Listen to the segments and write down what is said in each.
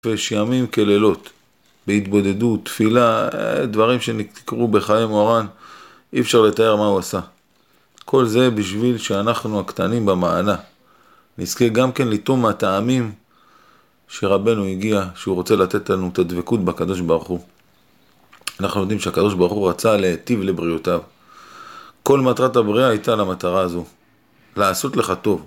ימים כלילות, בהתבודדות, תפילה, דברים שנקראו בחיי מוהר"ן, אי אפשר לתאר מה הוא עשה. כל זה בשביל שאנחנו הקטנים במעלה נזכה גם כן לטום מהטעמים שרבנו הגיע, שהוא רוצה לתת לנו את הדבקות בקדוש ברוך הוא. אנחנו יודעים שהקדוש ברוך הוא רצה להיטיב לבריאותיו. כל מטרת הבריאה הייתה למטרה הזו, לעשות לך טוב.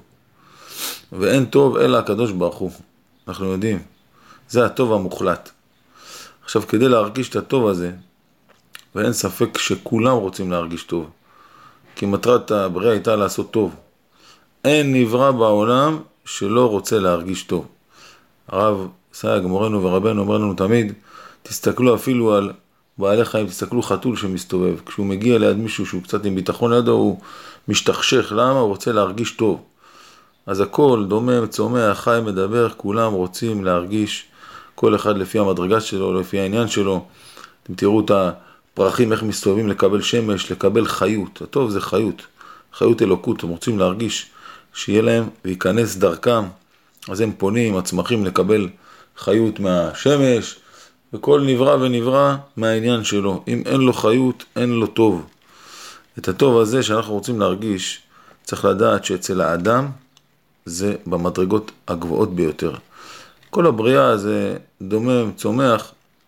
ואין טוב אלא הקדוש ברוך הוא. אנחנו יודעים, זה הטוב המוחלט. עכשיו, כדי להרגיש את הטוב הזה, ואין ספק שכולם רוצים להרגיש טוב, כי מטרת הבריאה הייתה לעשות טוב. אין נברא בעולם שלא רוצה להרגיש טוב. הרב סייג, מורנו ורבנו, אומר לנו תמיד, תסתכלו אפילו על בעלי חיים, תסתכלו חתול שמסתובב. כשהוא מגיע ליד מישהו שהוא קצת עם ביטחון לידו, הוא משתכשך. למה? הוא רוצה להרגיש טוב. אז הכל דומם, צומח, חי, מדבר, כולם רוצים להרגיש, כל אחד לפי המדרגה שלו, לפי העניין שלו. אתם תראו את הפרחים איך מסתובבים לקבל שמש, לקבל חיות. הטוב זה חיות, חיות אלוקות. הם רוצים להרגיש שיהיה להם וייכנס דרכם. אז הם פונים, הצמחים, לקבל חיות מהשמש, וכל נברא ונברא מהעניין שלו. אם אין לו חיות, אין לו טוב. את הטוב הזה שאנחנו רוצים להרגיש, צריך לדעת שאצל האדם זה במדרגות הגבוהות ביותר. כל הבריאה זה דומם, צומח,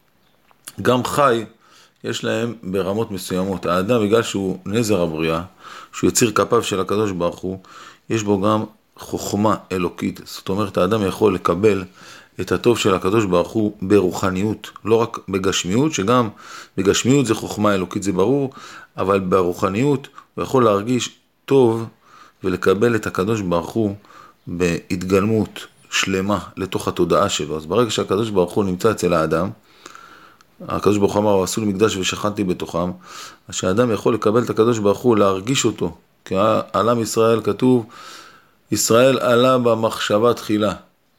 גם חי, יש להם ברמות מסוימות. האדם, בגלל שהוא נזר הבריאה, שהוא יציר כפיו של הקדוש ברוך הוא, יש בו גם חוכמה אלוקית. זאת אומרת, האדם יכול לקבל את הטוב של הקדוש ברוך הוא ברוחניות, לא רק בגשמיות, שגם בגשמיות זה חוכמה אלוקית, זה ברור, אבל ברוחניות הוא יכול להרגיש טוב ולקבל את הקדוש ברוך הוא בהתגלמות שלמה לתוך התודעה שלו. אז ברגע שהקדוש ברוך הוא נמצא אצל האדם, הקדוש ברוך הוא אמר, עשו לי מקדש ושכנתי בתוכם, אז שהאדם יכול לקבל את הקדוש ברוך הוא, להרגיש אותו. כי על עם ישראל כתוב, ישראל עלה במחשבה תחילה.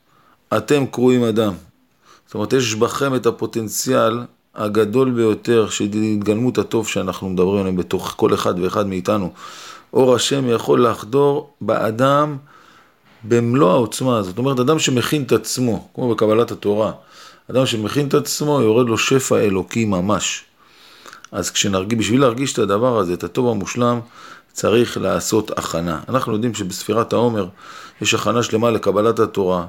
אתם קרואים אדם. זאת אומרת, יש בכם את הפוטנציאל הגדול ביותר של התגלמות הטוב שאנחנו מדברים עליהם בתוך כל אחד ואחד מאיתנו. אור השם יכול לחדור באדם במלוא העוצמה. זאת אומרת, אדם שמכין את עצמו, כמו בקבלת התורה, אדם שמכין את עצמו, יורד לו שפע אלוקי ממש. אז בשביל להרגיש את הדבר הזה, את הטוב המושלם, צריך לעשות הכנה. אנחנו יודעים שבספירת העומר יש הכנה שלמה לקבלת התורה.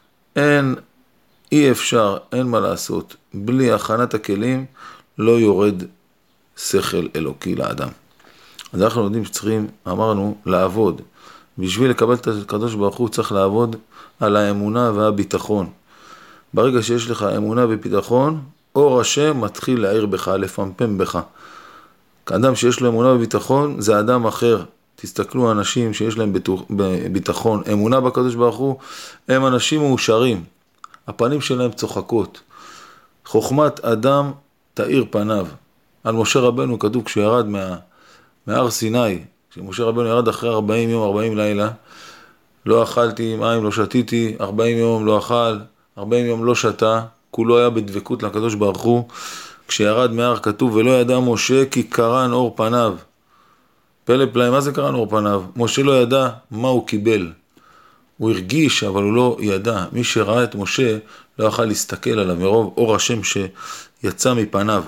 אי אפשר, אין מה לעשות. בלי הכנת הכלים לא יורד שכל אלוקי לאדם. אז אנחנו יודעים שצריכים, אמרנו, לעבוד. בשביל לקבל את הקדוש ברוך הוא צריך לעבוד על האמונה והביטחון. ברגע שיש לך אמונה וביטחון, אור השם מתחיל להעיר בך, לפמפם בך. כאדם שיש לו אמונה וביטחון, זה אדם אחר. תסתכלו, אנשים שיש להם ביטחון, אמונה בקדוש ברוך הוא, הם אנשים מאושרים. הפנים שלהם צוחקות. חוכמת אדם תאיר פניו. על משה רבנו כתוב, כשהוא ירד מהר סיני, כשמשה רבנו ירד אחרי 40 יום, 40 לילה, לא אכלתי מים, לא שתיתי, 40 יום לא אכל, 40 יום לא שתה, כולו היה בדבקות לקדוש ברוך הוא. כשירד מהר כתוב, ולא ידע משה כי קרן אור פניו. פלא פלאי, מה זה קרן אור פניו? משה לא ידע מה הוא קיבל. הוא הרגיש, אבל הוא לא ידע. מי שראה את משה לא יוכל להסתכל עליו, מרוב אור השם שיצא מפניו.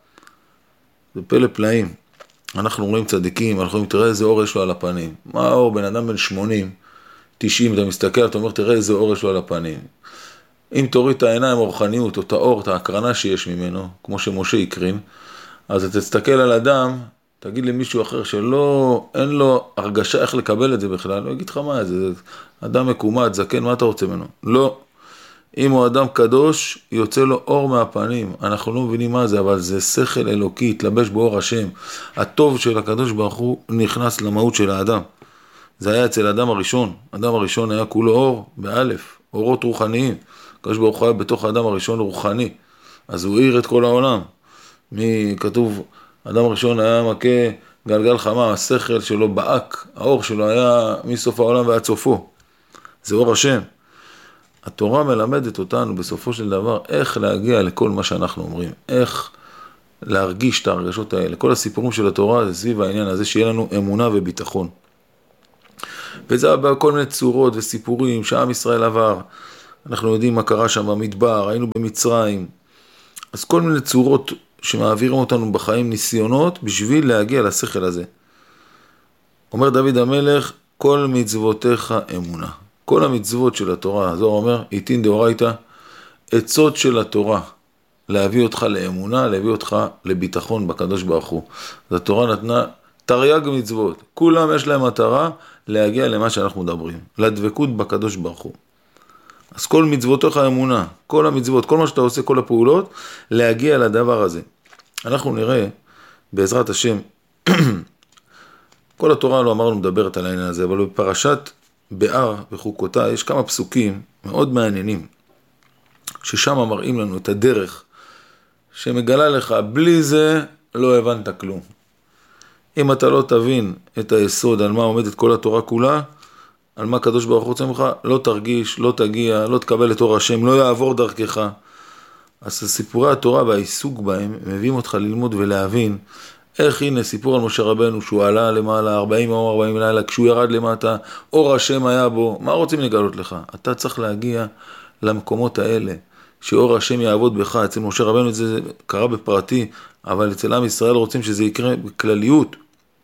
זה פלא פלאים. אנחנו רואים צדיקים, אנחנו רואים, תראה איזה אור יש לו על הפנים. מה האור? בן אדם בן 80, 90, אתה מסתכל, אתה אומר, תראה איזה אור יש לו על הפנים. אם תוריד את העיניים הרוחניות, או את האור, את ההקרנה שיש ממנו, כמו שמשה יקרין, אז אתה תסתכל על אדם, תגיד למישהו אחר שלא, אין לו הרגשה איך לקבל את זה בכלל, לא יגיד לך מה זה, אדם מקומט, זקן, מה אתה רוצה ממנו? לא. אם הוא אדם קדוש, יוצא לו אור מהפנים. אנחנו לא מבינים מה זה, אבל זה שכל אלוקי, התלבש באור השם. הטוב של הקדוש ברוך הוא נכנס למהות של האדם. זה היה אצל האדם הראשון. האדם הראשון היה כולו אור, באלף, אורות רוחניים. הקדוש ברוך הוא היה בתוך האדם הראשון רוחני. אז הוא העיר את כל העולם. כתוב, האדם הראשון היה מכה גלגל חמה, השכל שלו בעק, האור שלו היה מסוף העולם ועד סופו. זה אור השם. התורה מלמדת אותנו בסופו של דבר איך להגיע לכל מה שאנחנו אומרים, איך להרגיש את ההרגשות האלה. כל הסיפורים של התורה זה סביב העניין הזה שיהיה לנו אמונה וביטחון. וזה בכל מיני צורות וסיפורים שעם ישראל עבר. אנחנו יודעים מה קרה שם במדבר, היינו במצרים. אז כל מיני צורות שמעבירים אותנו בחיים ניסיונות בשביל להגיע לשכל הזה. אומר דוד המלך, כל מצוותיך אמונה. כל המצוות של התורה, הזוהר אומר, עיתין דאורייתא, עצות של התורה, להביא אותך לאמונה, להביא אותך לביטחון בקדוש ברוך הוא. אז התורה נתנה תרי"ג מצוות, כולם יש להם מטרה להגיע למה שאנחנו מדברים, לדבקות בקדוש ברוך הוא. אז כל מצוותיך אמונה, כל המצוות, כל מה שאתה עושה, כל הפעולות, להגיע לדבר הזה. אנחנו נראה, בעזרת השם, כל התורה לא אמרנו מדברת על העניין הזה, אבל בפרשת בהר וחוקותיה יש כמה פסוקים מאוד מעניינים, ששם מראים לנו את הדרך שמגלה לך, בלי זה לא הבנת כלום. אם אתה לא תבין את היסוד על מה עומדת כל התורה כולה, על מה הקדוש ברוך הוא רוצה ממך, לא תרגיש, לא תגיע, לא תקבל את אור השם, לא יעבור דרכך. אז סיפורי התורה והעיסוק בהם מביאים אותך ללמוד ולהבין איך הנה סיפור על משה רבנו שהוא עלה למעלה 40 יום 40 לילה, כשהוא ירד למטה, אור השם היה בו, מה רוצים לגלות לך? אתה צריך להגיע למקומות האלה, שאור השם יעבוד בך. אצל משה רבנו זה קרה בפרטי, אבל אצל עם ישראל רוצים שזה יקרה בכלליות.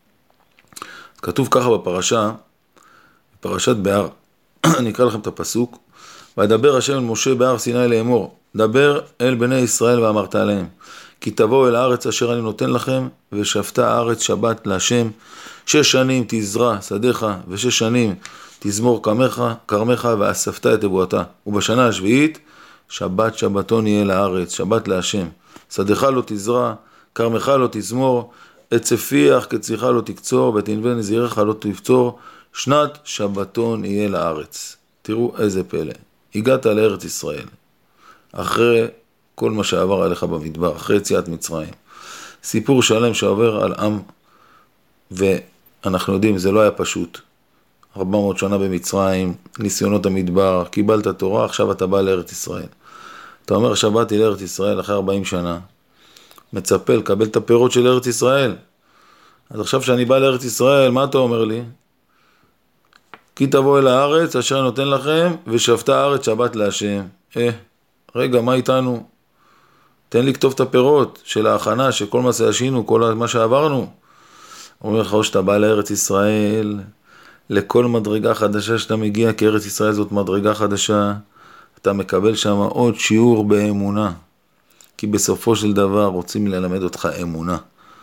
כתוב ככה בפרשה, פרשת בהר, אני אקרא לכם את הפסוק, וידבר השם אל משה בהר סיני לאמור, דבר אל בני ישראל ואמרת עליהם, כי תבואו אל הארץ אשר אני נותן לכם, ושפטה הארץ שבת להשם, 6 שנים תזרע שדיך, ו6 שנים תזמור כרמך, ואספת את תבואתה. ובשנה השביעית, שבת שבתון יהיה לארץ, שבת להשם. שדיך לא תזרע, כרמך לא תזמור, את צפיח קציך לא תקצור, ותנבה נזירך לא תפצור, שנת שבתון יהיה לארץ. תראו איזה פלא. הגעת לארץ ישראל, אחרי כל מה שעבר עליך במדבר, אחרי יציאת מצרים. סיפור שלם שעובר על עם, ואנחנו יודעים, זה לא היה פשוט. 400 שנה במצרים, ניסיונות המדבר, קיבלת תורה, עכשיו אתה בא לארץ ישראל. אתה אומר, שבאתי לארץ ישראל אחרי 40 שנה, מצפה לקבל את הפירות של ארץ ישראל. אז עכשיו שאני בא לארץ ישראל, מה אתה אומר לי? כי תבוא אל הארץ אשר אני נותן לכם, ושפטה הארץ שבת להשם. רגע, מה איתנו? תן לי כתוב את הפירות של ההכנה, שכל מה שעשינו, כל מה שעברנו. אומר לך, או שאתה בא לארץ ישראל, לכל מדרגה חדשה שאתה מגיע, כי ארץ ישראל זאת מדרגה חדשה, אתה מקבל שם עוד שיעור באמונה. כי בסופו של דבר רוצים ללמד אותך אמונה.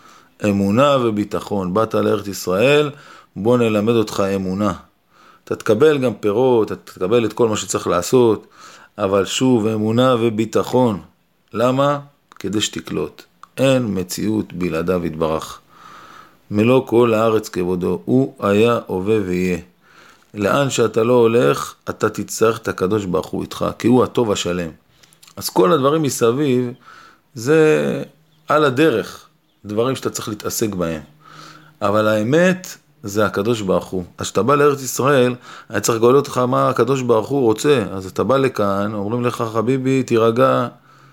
אמונה וביטחון. באת לארץ ישראל, בוא נלמד אותך אמונה. אתה תקבל גם פירות, אתה תקבל את כל מה שצריך לעשות, אבל שוב, אמונה וביטחון. למה? כדי שתקלוט. אין מציאות בלעדיו יתברך. מלוא כל הארץ כבודו, הוא היה, הווה ויהיה. לאן שאתה לא הולך, אתה תצטרך את הקדוש ברוך הוא איתך, כי הוא הטוב השלם. אז כל הדברים מסביב, זה על הדרך, דברים שאתה צריך להתעסק בהם. אבל האמת, זה הקדוש ברוך הוא. אז כשאתה בא לארץ ישראל, אני צריך לגלות אותך מה הקדוש ברוך הוא רוצה. אז אתה בא לכאן, אומרים לך, חביבי, תירגע,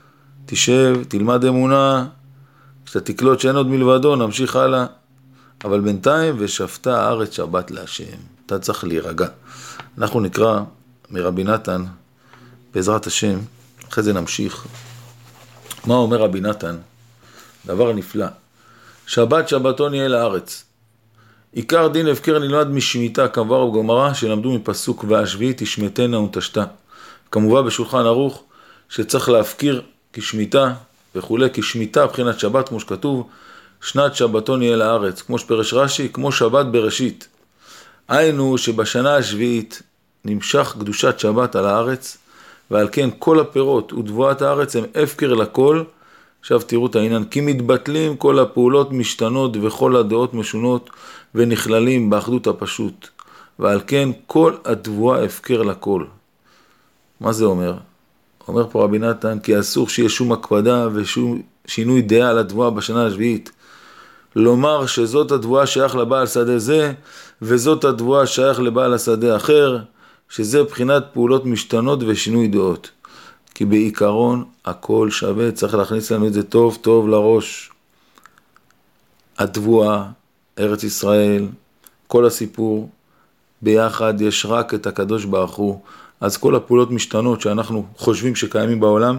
תשב, תלמד אמונה, כשאתה תקלוט שאין עוד מלבדו, נמשיך הלאה. אבל בינתיים, ושפטה הארץ שבת להשם. אתה צריך להירגע. אנחנו נקרא מרבי נתן, בעזרת השם, אחרי זה נמשיך. מה אומר רבי נתן? דבר נפלא. שבת שבתון יהיה לארץ. עיקר דין הפקר נלמד משמיטה, כמובן ובגמרא, שלמדו מפסוק והשביעית תשמטנה ותשתה. כמובן בשולחן ערוך, שצריך להפקיר כשמיטה וכו', כשמיטה בחינת שבת, כמו שכתוב, שנת שבתון יהיה לארץ, כמו שפרש רש"י, כמו שבת בראשית. היינו שבשנה השביעית נמשך קדושת שבת על הארץ, ועל כן כל הפירות ותבואת הארץ הם הפקר לכל. עכשיו תראו את העניין, כי מתבטלים כל הפעולות משתנות וכל הדעות משונות ונכללים באחדות הפשוט, ועל כן כל התבואה הפקר לכל. מה זה אומר? אומר פה רבי נתן, כי אסור שיהיה שום הקפדה ושום שינוי דעה על התבואה בשנה השביעית. לומר שזאת התבואה שייך לבעל שדה זה, וזאת התבואה שייך לבעל השדה אחר, שזה בחינת פעולות משתנות ושינוי דעות. כי בעיקרון הכל שווה, צריך להכניס לנו את זה טוב טוב לראש. התבואה, ארץ ישראל, כל הסיפור, ביחד יש רק את הקדוש ברוך הוא. אז כל הפעולות משתנות שאנחנו חושבים שקיימים בעולם,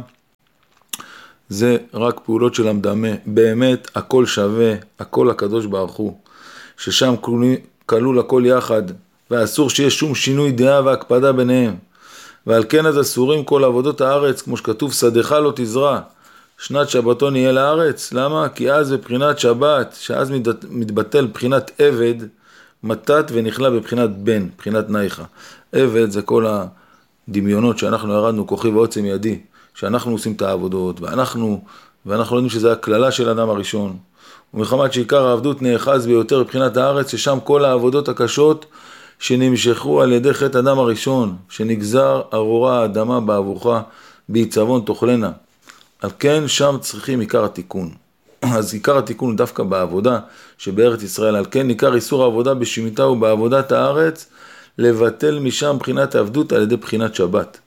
זה רק פעולות של המדמה. באמת הכל שווה, הכל הקדוש ברוך הוא, ששם כלול הכל יחד, ואסור שיהיה שום שינוי דעה והקפדה ביניהם. ועל כן אז אסורים כל עבודות הארץ, כמו שכתוב, שדך לא תזרע, שנת שבתון יהיה לארץ. למה? כי אז בבחינת שבת, שאז מתבטל בחינת עבד, מתת ונכלה בבחינת בן, בחינת נייחה. עבד זה כל הדמיונות שאנחנו ירדנו, כוחי ועוצם ידי, שאנחנו עושים את העבודות, ואנחנו יודעים שזה הכללה של אדם הראשון. ומחמת שעיקר העבדות נאחז ביותר בבחינת הארץ, ששם כל העבודות הקשות שנמשכו על ידי חטא אדם הראשון, שנגזר ארורה האדמה בעבורך, בעיצבון תאכלנה. על כן שם צריכים עיקר התיקון. אז עיקר התיקון הוא דווקא בעבודה שבארץ ישראל. על כן עיקר איסור העבודה בשמיטה ובעבודת הארץ, לבטל משם בחינת העבדות על ידי בחינת שבת.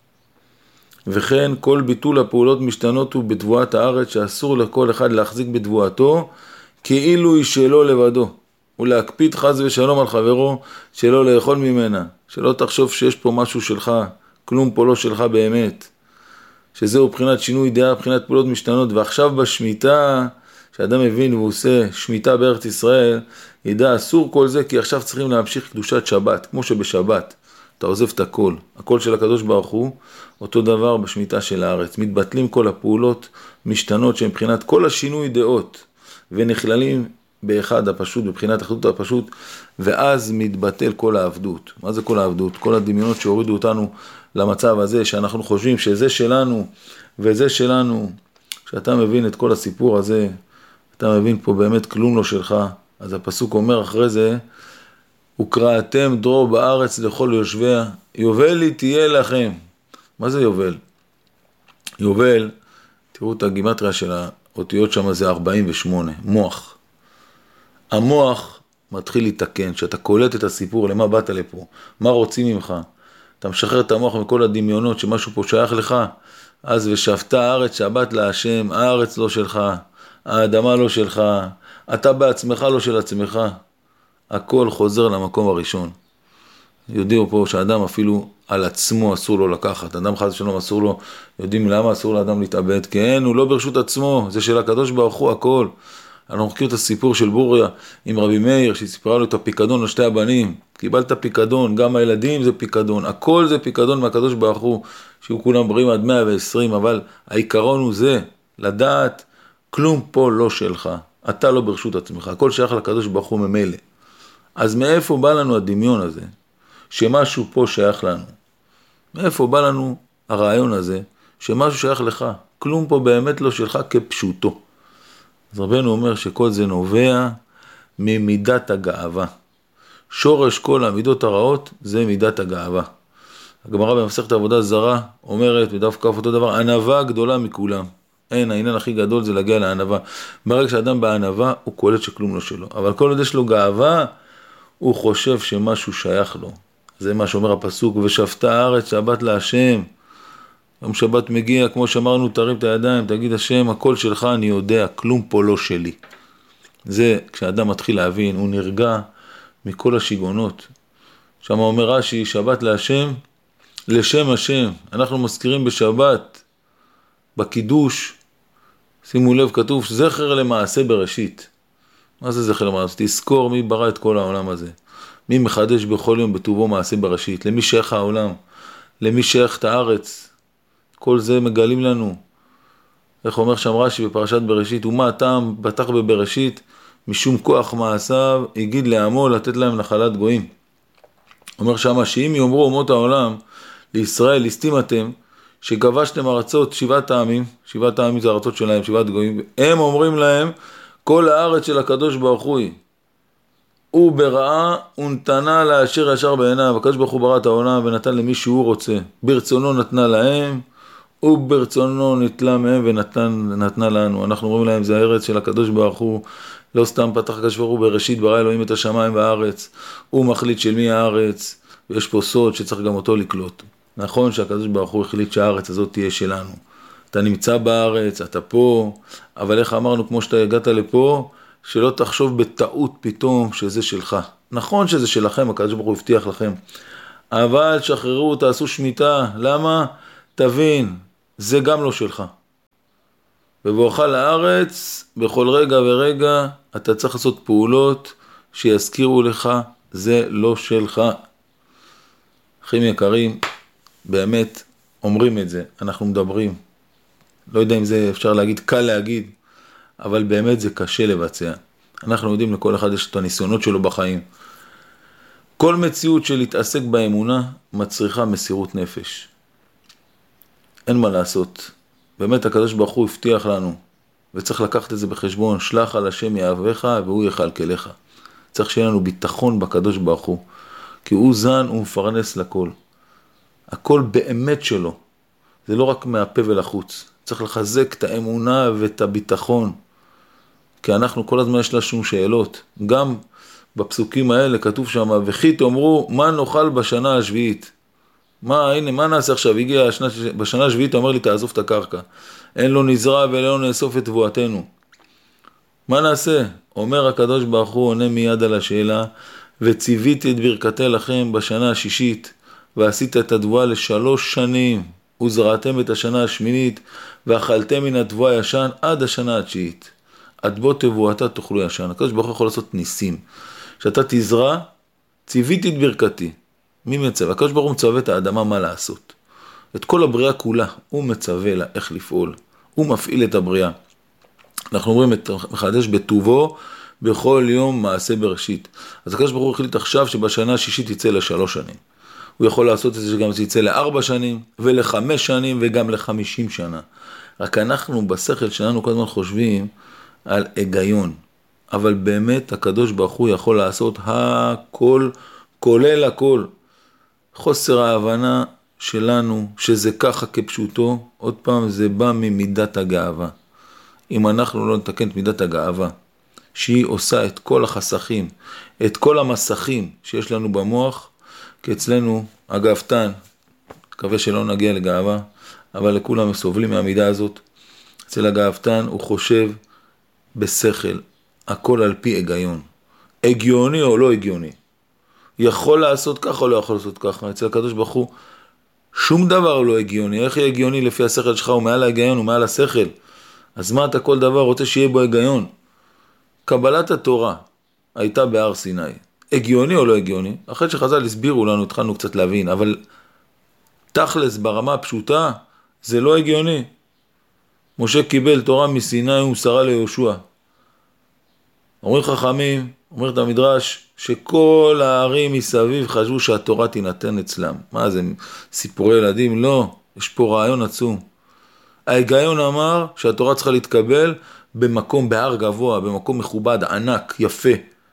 וכן כל ביטול הפעולות משתנות הוא בתבואת הארץ, שאסור לכל אחד להחזיק בתבואתו, כאילו היא שלו לבדו. ולהקפיד חס ושלום על חברו, שלא לאכול ממנה. שלא תחשוב שיש פה משהו שלך, כלום פה לא שלך באמת. שזהו בחינת שינוי דעה, בחינת פעולות משתנות. ועכשיו בשמיטה, שאדם מבין והוא עושה שמיטה בארץ ישראל, ידע אסור כל זה, כי עכשיו צריכים להמשיך קדושת שבת. כמו שבשבת אתה עוזב את הכל. הכל של הקדוש ברוך הוא, אותו דבר בשמיטה של הארץ. מתבטלים כל הפעולות משתנות שהן בחינת כל השינוי דעות, ונכללים באחד הפשוט, בבחינת אחדות הפשוט, ואז מתבטל כל העבדות. מה זה כל העבדות? כל הדמיונות שהורידו אותנו למצב הזה, שאנחנו חושבים שזה שלנו וזה שלנו. כשאתה מבין את כל הסיפור הזה, אתה מבין פה באמת כלום לא שלך. אז הפסוק אומר אחרי זה, וקראתם דרור בארץ לכל יושביה, יובל לי תהיה לכם. מה זה יובל? יובל, תראו את הגימטריה של האותיות שם, זה 48, מוח. המוח מתחיל להתקן, שאתה קולט את הסיפור, למה באת לפה, מה רוצים ממך, אתה משחרר את המוח מכל הדמיונות שמשהו פה שייך לך, אז ושבת הארץ שבת להשם, הארץ לא שלך, האדמה לא שלך, אתה בעצמך לא של עצמך, הכל חוזר למקום הראשון. יודעים פה שאדם אפילו על עצמו אסור לו לקחת, אדם חס ושלום אסור לו, יודעים למה אסור לאדם להתאבד, כן, הוא לא ברשות עצמו, זה של הקדוש ברוך הוא הכל. אנחנו מכיר את הסיפור של בוריה עם רבי מאיר, שסיפרה לו את הפיקדון לשתי הבנים, קיבלת פיקדון, גם הילדים זה פיקדון, הכל זה פיקדון מהקדוש ברוך הוא, שיהיו כולם בריאים עד 120, אבל העיקרון הוא זה, לדעת, כלום פה לא שלך, אתה לא ברשות עצמך, הכל שייך לקדוש ברוך הוא ממילא. אז מאיפה בא לנו הדמיון הזה, שמשהו פה שייך לנו? מאיפה בא לנו הרעיון הזה, שמשהו שייך לך, כלום פה באמת לא שלך כפשוטו? אז רבנו אומר שכל זה נובע ממידת הגאווה. שורש כל המידות הרעות זה מידת הגאווה. הגמרא במסכת עבודה זרה אומרת בדף כ' אותו דבר, ענווה גדולה מכולם. אין, העניין הכי גדול זה להגיע לענווה. ברגע שאדם בענווה הוא קולט שכלום לא שלו. אבל כל עוד יש לו גאווה, הוא חושב שמשהו שייך לו. זה מה שאומר הפסוק, ושבת הארץ שבת להשם. יום שבת מגיע, כמו שאמרנו, תרים את הידיים, תגיד השם, הכל שלך, אני יודע, כלום פה לא שלי. זה כשאדם מתחיל להבין, הוא נרגע מכל השיגונות. שם אומר רש"י, שבת להשם, לשם השם. אנחנו מזכירים בשבת, בקידוש, שימו לב, כתוב, זכר למעשה בראשית. מה זה זכר למעשה? תזכור מי ברא את כל העולם הזה. מי מחדש בכל יום בטובו מעשה בראשית. למי שייך העולם? למי שייך את הארץ? כל זה מגלים לנו. איך אומר שם רש"י בפרשת בראשית, ומה הטעם פתח בבראשית, משום כוח מעשיו, הגיד לעמו לתת להם נחלת גויים. אומר שם שאם יאמרו אומות העולם, לישראל, ליסטים אתם, שכבשתם ארצות 7 העמים, 7 העמים זה ארצות שלהם, 7 גויים, הם אומרים להם, כל הארץ של הקדוש ברוך הוא היא. הוא ברעה ונתנה לאשר ישר בעיניו. הקדוש ברוך הוא ברא את העולם ונתן למי שהוא רוצה. ברצונו נתנה להם, וברצונו נטלה מהם ונתנה לנו. אנחנו אומרים להם, זה הארץ של הקדוש ברוך הוא. לא סתם פתח הקדוש ברוך הוא בראשית ברא אלוהים את השמיים והארץ. הוא מחליט של מי הארץ, ויש פה סוד שצריך גם אותו לקלוט. נכון שהקדוש ברוך הוא החליט שהארץ הזאת תהיה שלנו. אתה נמצא בארץ, אתה פה, אבל איך אמרנו, כמו שאתה הגעת לפה, שלא תחשוב בטעות פתאום שזה שלך. נכון שזה שלכם, הקדוש ברוך הוא הבטיח לכם, אבל שחררו, תעשו שמיטה. למה? תבין, זה גם לא שלך. בבואך לארץ, בכל רגע ורגע, אתה צריך לעשות פעולות שיזכירו לך, זה לא שלך. אחים יקרים, באמת אומרים את זה, אנחנו מדברים. לא יודע אם זה אפשר להגיד, קל להגיד, אבל באמת זה קשה לבצע. אנחנו יודעים, לכל אחד יש את הניסיונות שלו בחיים. כל מציאות של להתעסק באמונה מצריכה מסירות נפש. אין מה לעשות. באמת הקדוש ברוך הוא הבטיח לנו, וצריך לקחת את זה בחשבון, שלח על השם יאהבך והוא יכלכלך. צריך שיהיה לנו ביטחון בקדוש ברוך הוא, כי הוא זן ומפרנס לכל. הכל באמת שלו. זה לא רק מהפה ולחוץ. צריך לחזק את האמונה ואת הביטחון. כי אנחנו כל הזמן יש לנו שאלות. גם בפסוקים האלה כתוב שם, וכי תאמרו, מה נאכל בשנה השביעית? הנה, מה נעשה עכשיו? הגיע בשנה השביעית, אומר לי, תעזוב את הקרקע. אין לו נזרע ולא נאסוף את תבואתנו. מה נעשה? אומר הקדוש ברוך הוא, עונה מיד על השאלה, וציוויתי את ברכתי לכם בשנה השישית, ועשית את התבואה ל3 שנים, וזרעתם את השנה השמינית, ואכלתם מן התבואה ישן עד השנה התשיעית. עד בוא תבואתה תאכלו ישן. הקדוש ברוך הוא יכול לעשות ניסים. כשאתה תזרע, ציוויתי את ברכתי. מי מצווה? הקדוש ברוך הוא מצווה את האדמה מה לעשות. את כל הבריאה כולה, הוא מצווה לה איך לפעול. הוא מפעיל את הבריאה. אנחנו אומרים את מחדש בטובו, בכל יום מעשה בראשית. אז הקדוש ברוך הוא החליט עכשיו שבשנה השישית יצא ל3 שנים. הוא יכול לעשות את זה שגם זה יצא ל4 שנים, ול5 שנים, וגם ל50 שנה. רק אנחנו בשכל שלנו כל הזמן חושבים על היגיון. אבל באמת הקדוש ברוך הוא יכול לעשות הכל, כולל הכל. חוסר ההבנה שלנו, שזה ככה כפשוטו, עוד פעם זה בא ממידת הגאווה. אם אנחנו לא נתקן את מידת הגאווה, שהיא עושה את כל החסכים, את כל המסכים שיש לנו במוח, כי אצלנו הגאוותן, מקווה שלא נגיע לגאווה, אבל לכולם סובלים מהמידה הזאת. אצל הגאוותן הוא חושב בשכל, הכל על פי היגיון. הגיוני או לא הגיוני. יכול לעשות ככה או לא יכול לעשות ככה. אצל הקדוש ברוך הוא שום דבר לא הגיוני. איך יהיה הגיוני לפי השכל שלך? הוא מעל ההיגיון, הוא מעל השכל. אז מה אתה כל דבר רוצה שיהיה בו היגיון? קבלת התורה הייתה בהר סיני. הגיוני או לא הגיוני? אחרי שחז"ל הסבירו לנו, התחלנו קצת להבין, אבל תכלס ברמה הפשוטה זה לא הגיוני. משה קיבל תורה מסיני ומסרה ליהושע. אומרים חכמים, אומרת המדרש, שכל הערים מסביב חשבו שהתורה תינתן אצלם. מה זה, סיפורי ילדים? לא, יש פה רעיון עצום. ההיגיון אמר שהתורה צריכה להתקבל במקום, בהר גבוה, במקום מכובד, ענק, יפה.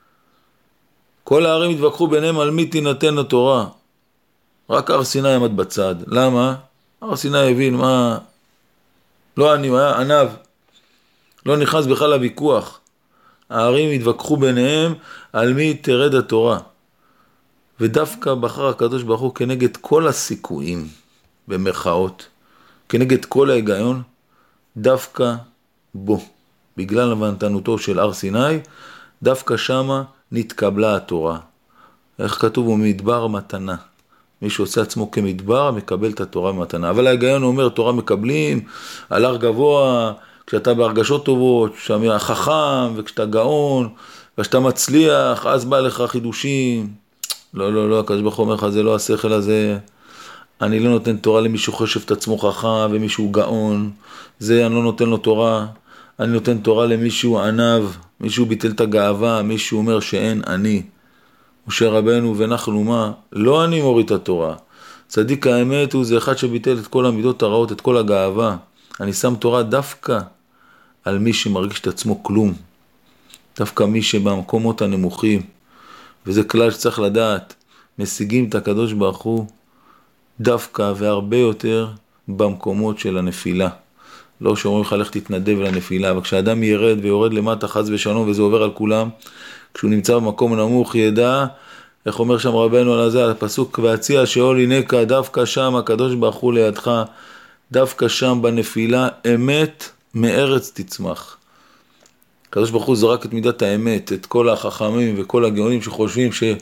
כל הערים התווכחו ביניהם על מי תינתן התורה. רק הר סיני עמד בצד. למה? הר סיני הבין מה... לא אני, הוא היה ענב. לא נכנס בכלל לוויכוח. הערים התווכחו ביניהם על מי תרד התורה. ודווקא בחר הקדוש ברוך הוא כנגד כל הסיכויים, במרכאות, כנגד כל ההיגיון, דווקא בו, בגלל הבנתנותו של הר סיני, דווקא שמה נתקבלה התורה. איך כתוב? הוא מדבר מתנה. מי שעושה עצמו כמדבר מקבל את התורה במתנה. אבל ההיגיון אומר, תורה מקבלים על הר גבוה, כשאתה בהרגשות טובות, כשאתה חכם וכשאתה גאון, וכשאתה מצליח, אז בא לך חידושים. לא, לא, לא, הקדוש ברוך הוא אומר לך, זה לא השכל הזה. אני לא נותן תורה למישהו חושב את עצמו חכם ומישהו גאון. זה אני לא נותן לו תורה. אני נותן תורה למישהו ענב, מישהו ביטל את הגאווה, מישהו אומר שאין אני. משה רבנו ונחנו מה? לא אני מוריד את התורה. צדיק האמת הוא זה אחד שביטל את כל המידות הרעות, את כל הגאווה. אני שם תורה דווקא על מי שמרגיש את עצמו כלום. דווקא מי שבמקומות הנמוכים. וזה כלל שצריך לדעת. משיגים את הקדוש ברוך הוא דווקא והרבה יותר במקומות של הנפילה. לא שאומרים לך לך תתנדב לנפילה, אבל כשאדם ירד ויורד למטה חס ושלום וזה עובר על כולם, כשהוא נמצא במקום נמוך ידע, איך אומר שם רבנו על זה, הפסוק והציע שאול הינקה, דווקא שם הקדוש ברוך הוא לידך, דווקא שם בנפילה אמת מארץ תצמח. הקדוש ברוך הוא זרק את מידת האמת, את כל החכמים וכל הגאונים שחושבים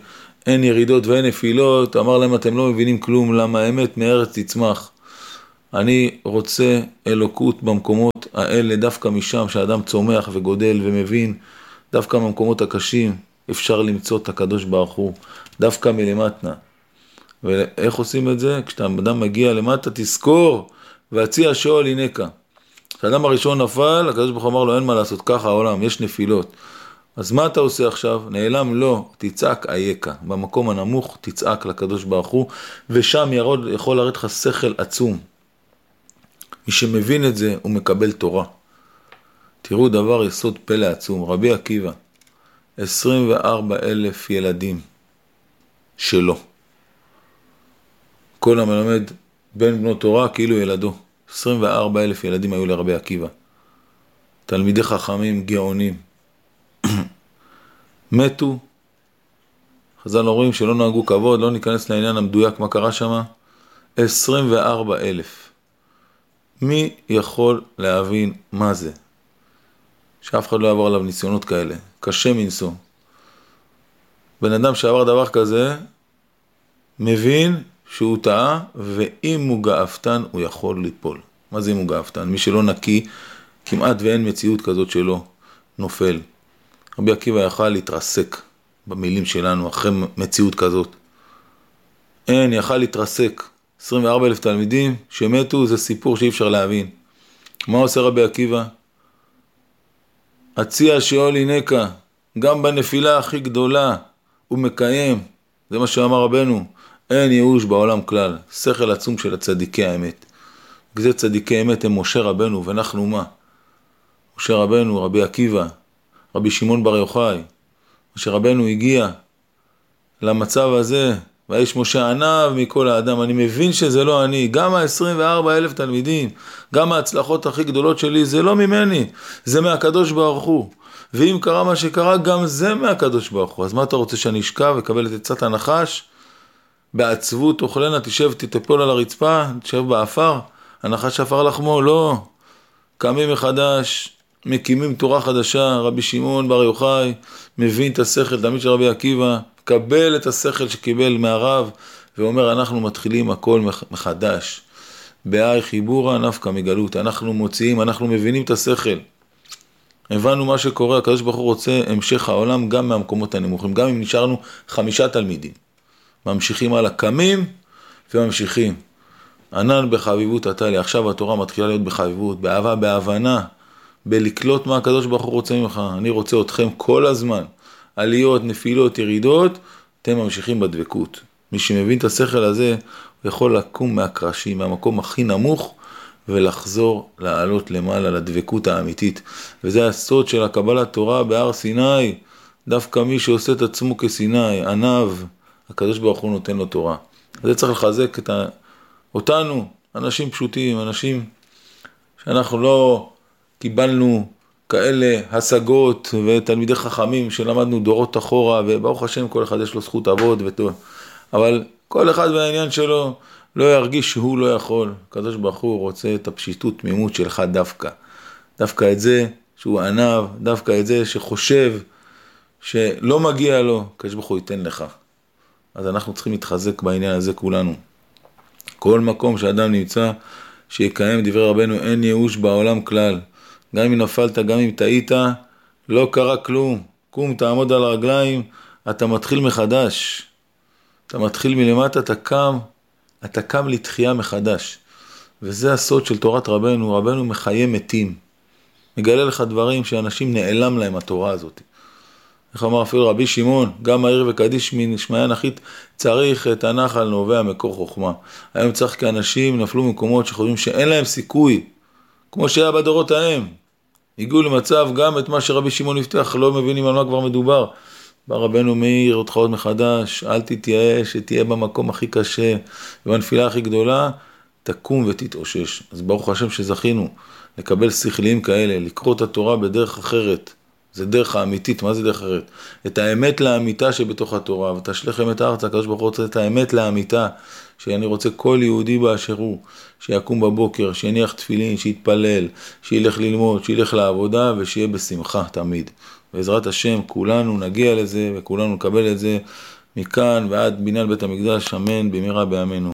אין ירידות ואין נפילות, אמר להם אתם לא מבינים כלום, למה האמת מארץ תצמח. אני רוצה אלוקות במקומות האלה, דווקא משם שהאדם צומח וגודל ומבין, דווקא במקומות הקשים אפשר למצוא את הקדוש ברוך הוא, דווקא מלמטה. ואיך עושים את זה? כשאדם מגיע למטה תזכור, והציע שאול הינקה. כשאדם הראשון נפל, הקדוש ברוך הוא אמר לו אין מה לעשות, ככה העולם, יש נפילות. אז מה אתה עושה עכשיו? נעלם לא, תצעק אייכה. במקום הנמוך תצעק לקדוש ברוך הוא, ושם יכול לראות לך שכל עצום. מי שמבין את זה הוא מקבל תורה. תראו דבר יסוד פלא עצום, רבי עקיבא, 24,000 ילדים שלו. כל המלמד בן בנו תורה כאילו ילדו. 24,000 ילדים היו לרבי עקיבא. תלמידי חכמים גאונים. מתו. חז"ל אומרים שלא נהגו כבוד, לא ניכנס לעניין המדויק מה קרה שם. 24,000. מי יכול להבין מה זה? שאף אחד לא יעבור עליו ניסיונות כאלה. קשה מנסוע. בן אדם שעבר דבר כזה, מבין שהוא טעה, ואם הוא גאפתן, הוא יכול ליפול. מה זה אם הוא גאפתן? מי שלא נקי, כמעט ואין מציאות כזאת שלו, נופל. רבי עקיבא יכל להתרסק במילים שלנו, אחרי מציאות כזאת. אין, יכל להתרסק. 24,000 תלמידים שמתו, זה סיפור שאי אפשר להבין. מה עושה רבי עקיבא? הציע שאול הינקה, גם בנפילה הכי גדולה, הוא מקיים. זה מה שאמר רבנו. אין ייאוש בעולם כלל, שכל עצום של הצדיקי האמת. זה צדיקי האמת הם משה רבנו, ואנחנו מה? משה רבנו, רבי עקיבא, רבי שמעון בר יוחאי. משה רבנו הגיע למצב הזה, והאיש משה ענב מכל האדם. אני מבין שזה לא אני, גם ה-24,000 תלמידים, גם ההצלחות הכי גדולות שלי, זה לא ממני, זה מהקדוש ברוך הוא. ואם קרה מה שקרה, גם זה מהקדוש ברוך הוא. אז מה אתה רוצה שאני אשכב וקבל את עצת הנחש? בעצבות תאכלנה, תשב, תטפול על הרצפה, תשב באפר, הנחש אפר לחמו, לא. קמים מחדש, מקימים תורה חדשה, רבי שמעון בר יוחאי, מבין את השכל, תמיד של רבי עקיבא, קבל את השכל שקיבל מהרב, ואומר אנחנו מתחילים הכל מחדש. באי חיבורה נפקא מגלות, אנחנו מוציאים, אנחנו מבינים את השכל. הבנו מה שקורה, הקדוש ברוך הוא רוצה המשך העולם גם מהמקומות הנמוכים, גם אם נשארנו 5 תלמידים. ממשיכים על הקמים וממשיכים. ענן בחביבות עטלי, עכשיו התורה מתחילה להיות בחביבות, באהבה, בהבנה, בלקלוט מה הקדוש ברוך הוא רוצה ממך. אני רוצה אתכם כל הזמן, עליות, נפילות, ירידות, אתם ממשיכים בדבקות. מי שמבין את השכל הזה, הוא יכול לקום מהקרשים, מהמקום הכי נמוך, ולחזור לעלות למעלה לדבקות האמיתית. וזה הסוד של הקבלת תורה בהר סיני, דווקא מי שעושה את עצמו כסיני, ענב, הקדוש ברוך הוא נותן לו תורה. זה צריך לחזק אותנו, אנשים פשוטים, אנשים שאנחנו לא קיבלנו כאלה השגות ותלמידי חכמים שלמדנו דורות אחורה, וברוך השם כל אחד יש לו זכות אבות וטוב. אבל כל אחד בעניין שלו לא ירגיש שהוא לא יכול. הקדוש ברוך הוא רוצה את הפשיטות תמימות שלך דווקא. דווקא את זה שהוא ענב, דווקא את זה שחושב שלא מגיע לו, הקדוש ברוך הוא ייתן לך. אז אנחנו צריכים להתחזק בעניין הזה כולנו. כל מקום שאדם נמצא, שיקיים דברי רבנו, אין ייאוש בעולם כלל. גם אם נפלת, גם אם טעית, לא קרה כלום. קום, תעמוד על הרגליים, אתה מתחיל מחדש. אתה מתחיל מלמטה, אתה קם לתחייה מחדש. וזה הסוד של תורת רבנו, רבנו מחיה מתים. מגלה לך דברים שאנשים נעלם להם התורה הזאת. איך אמר אפילו רבי שמעון, גם מהיר וקדיש משמעיה נחית, צריך את הנחל נובע מקור חוכמה. היום צריך כאנשים נפלו ממקומות שחושבים שאין להם סיכוי, כמו שהיה בדורות ההם. הגיעו למצב גם את מה שרבי שמעון הבטיח, לא מבינים על מה כבר מדובר. בא רבנו מאיר אותך עוד מחדש, אל תתייאש, שתהיה במקום הכי קשה, ובנפילה הכי גדולה, תקום ותתאושש. אז ברוך השם שזכינו לקבל שכליים כאלה, לקרוא את התורה בדרך אחרת. זה דרך האמיתית, מה זה דרך אחרת? את האמת לאמיתה שבתוך התורה, ותשלח אמת הארץ, הקדוש ברוך הוא רוצה את האמת לאמיתה, שאני רוצה כל יהודי באשר הוא, שיקום בבוקר, שיניח תפילין, שיתפלל, שילך ללמוד, שילך לעבודה, ושיהיה בשמחה תמיד. בעזרת השם, כולנו נגיע לזה, וכולנו נקבל את זה, מכאן ועד בניין בית המקדש, אמן במהרה בימינו.